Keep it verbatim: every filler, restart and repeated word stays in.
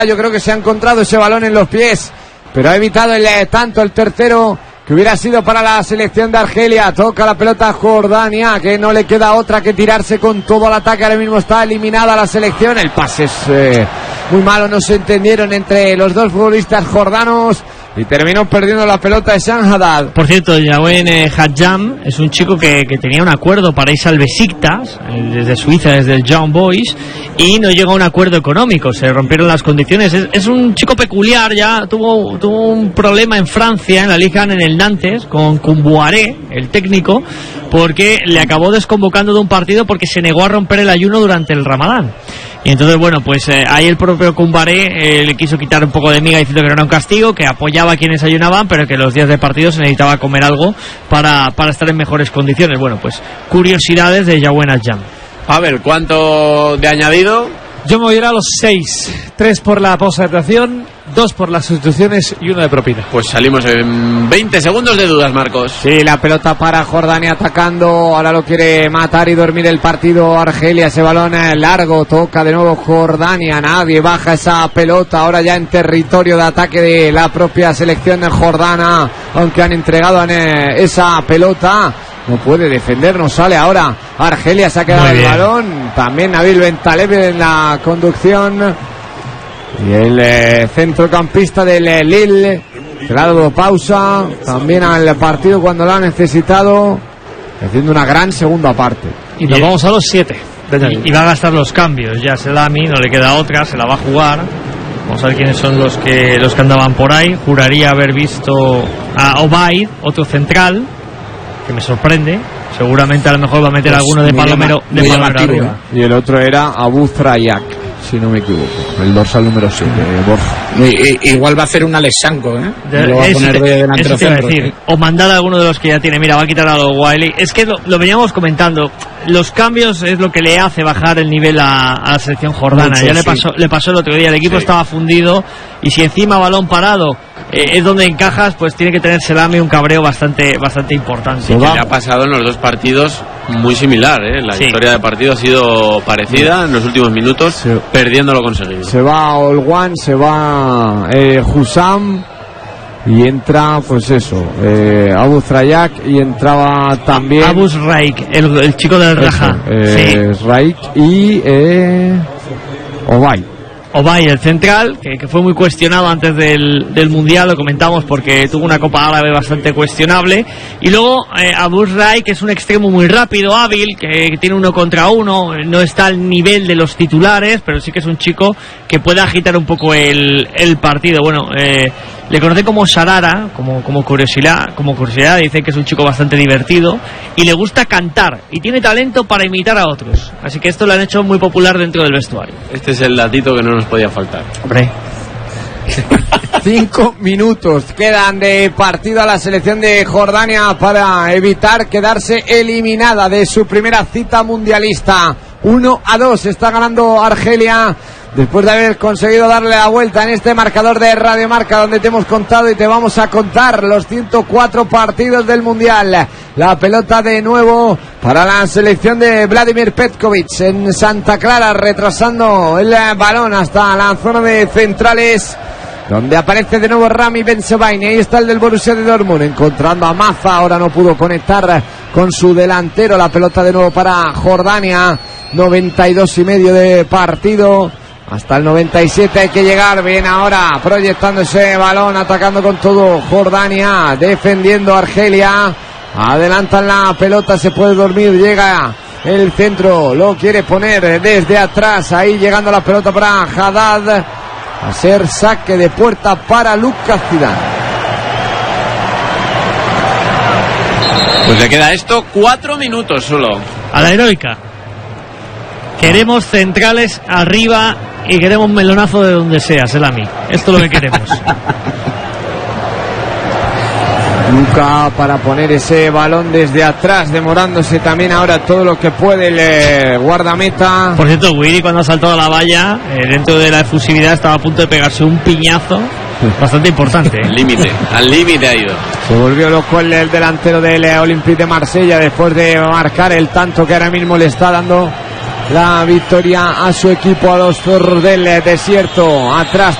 Yo creo que se ha encontrado ese balón en los pies, pero ha evitado el eh, tanto el tercero que hubiera sido para la selección de Argelia. Toca la pelota Jordania, que no le queda otra que tirarse con todo el ataque. Ahora mismo está eliminada la selección. El pase es eh, muy malo, no se entendieron entre los dos futbolistas jordanos y terminó perdiendo la pelota de Shan Haddad. Por cierto, Yawen eh, Hadjam es un chico que, que tenía un acuerdo para irse al Besiktas, eh, desde Suiza, desde el Young Boys, y no llegó a un acuerdo económico, se rompieron las condiciones. Es, es un chico peculiar, ya tuvo, tuvo un problema en Francia, en la Liga, en el Nantes, con Koumboaré, el técnico, porque le acabó desconvocando de un partido porque se negó a romper el ayuno durante el Ramadán. Y entonces, bueno, pues eh, ahí el propio Koumboaré eh, le quiso quitar un poco de miga diciendo que no era un castigo, que apoyaba a quienes ayunaban, pero que los días de partido se necesitaba comer algo para, para estar en mejores condiciones. Bueno, pues curiosidades de Yawen Hadjam. A ver, ¿cuánto de añadido? Yo me voy a ir a los seis. Tres por la post-adaptación, dos por las sustituciones y uno de propina. Pues salimos en veinte segundos de dudas, Marcos. Sí, la pelota para Jordania atacando. Ahora lo quiere matar y dormir el partido Argelia. Ese balón largo, toca de nuevo Jordania. Nadie baja esa pelota. Ahora ya en territorio de ataque de la propia selección jordana, aunque han entregado esa pelota. No puede defender, no sale ahora Argelia, se ha quedado el balón. También Nabil Bentaleb en la conducción. Y el eh, centrocampista del eh, Lille, que le ha dado pausa también al partido cuando lo ha necesitado, haciendo una gran segunda parte. Y nos vamos a los siete. Y, y va a gastar los cambios. Ya Selami, no le queda otra, se la va a jugar. Vamos a ver quiénes son los que los que andaban por ahí. Juraría haber visto a Obaid, otro central, que me sorprende. Seguramente a lo mejor va a meter pues alguno de Palomero, de Palomero arriba. Y el otro era Abu Trayak, si no me equivoco, el dorsal número siete, Borja. I, I, igual va a hacer un Alexanco, ¿eh? De, lo va es, a poner de delantero centro. Decir, ¿sí? O mandar a alguno de los que ya tiene. Mira, va a quitar a los Wiley. Es que lo, lo veníamos comentando. Los cambios es lo que le hace bajar el nivel a, a la selección jordana. Mucho, ya le pasó, sí. le pasó el otro día. El equipo sí. estaba fundido y si encima balón parado eh, es donde encajas, pues tiene que tener Selami un cabreo bastante, bastante importante. Sí, que le ha pasado en los dos partidos muy similar, ¿eh? La sí. historia de partido ha sido parecida en los últimos minutos, sí. perdiendo lo conseguido. Se va Olwan, se va eh, Hussam y entra, pues eso, eh, Abu Trayak, y entraba también Abu Raik, el, el chico del Raja. Eh, sí. Raik y eh, Obaid. Obaid, el central, que, que fue muy cuestionado antes del, del Mundial, lo comentamos porque tuvo una Copa Árabe bastante cuestionable. Y luego eh, Abu Rai, que es un extremo muy rápido, hábil, que, que tiene uno contra uno, no está al nivel de los titulares, pero sí que es un chico que puede agitar un poco el, el partido. Bueno, eh, le conocen como Sarara, como, como curiosidad, como curiosidad, dicen que es un chico bastante divertido y le gusta cantar y tiene talento para imitar a otros. Así que esto lo han hecho muy popular dentro del vestuario. Este es el datito que no nos podía faltar. Hombre. Cinco minutos quedan de partido a la selección de Jordania para evitar quedarse eliminada de su primera cita mundialista. uno a dos está ganando Argelia después de haber conseguido darle la vuelta en este marcador de Radio Marca, donde te hemos contado y te vamos a contar los ciento cuatro partidos del Mundial. La pelota de nuevo para la selección de Vladimir Petkovic en Santa Clara, retrasando el balón hasta la zona de centrales, donde aparece de nuevo Rami Bensebaini. Ahí está el del Borussia de Dortmund, encontrando a Maza. Ahora no pudo conectar con su delantero. La pelota de nuevo para Jordania. noventa y dos y medio de partido. Hasta el noventa y siete hay que llegar. Bien ahora proyectando ese balón, atacando con todo Jordania, defendiendo Argelia. Adelantan la pelota, se puede dormir, llega el centro, lo quiere poner desde atrás. Ahí llegando la pelota para Haddad. A ser saque de puerta para Lucas Zidane. Pues le queda esto cuatro minutos solo. A la heroica. Queremos centrales arriba y queremos melonazo de donde sea, Selami. Esto es lo que queremos. Luca para poner ese balón desde atrás, demorándose también ahora todo lo que puede el eh, guardameta. Por cierto, Willy, cuando ha saltado a la valla, eh, dentro de la efusividad, estaba a punto de pegarse un piñazo bastante importante. Al límite, al límite ha ido. Se volvió loco el, el delantero del Olympique de Marsella después de marcar el tanto que ahora mismo le está dando la victoria a su equipo, a los zorros del desierto. Atrás